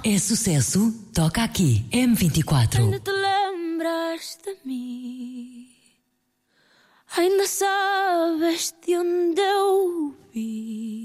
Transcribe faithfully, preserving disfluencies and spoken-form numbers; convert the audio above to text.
É sucesso, toca aqui. M vinte e quatro. Ainda te lembras de mim? Ainda sabes de onde eu vi?